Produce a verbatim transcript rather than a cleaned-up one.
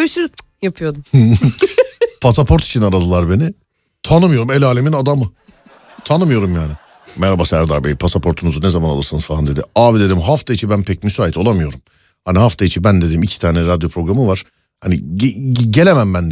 görüşürüz yapıyordum. Pasaport için aradılar beni. Tanımıyorum, el alemin adamı. Tanımıyorum yani. Merhaba Serdar Bey, pasaportunuzu ne zaman alırsınız falan dedi. Abi dedim hafta içi ben pek müsait olamıyorum. Hani hafta içi ben dedim iki tane radyo programı var. Hani ge- gelemem ben dedim.